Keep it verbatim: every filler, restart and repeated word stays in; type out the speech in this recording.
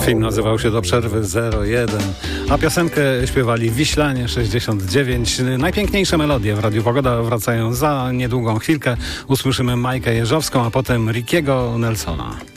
Film nazywał się Do przerwy zero jeden, a piosenkę śpiewali Wiślanie sześćdziesiąt dziewięć. Najpiękniejsze melodie w Radiu Pogoda wracają za niedługą chwilkę. Usłyszymy Majkę Jeżowską, a potem Rickiego Nelsona.